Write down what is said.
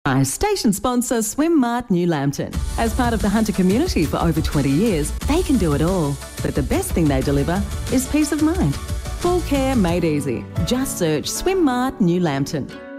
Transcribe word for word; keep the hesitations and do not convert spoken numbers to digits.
Our station sponsor SwimMart New Lambton. As part of the hunter community for over twenty years, they can do it all. But the best thing they deliver is peace of mind. Full care made easy. Just search SwimMart New Lambton.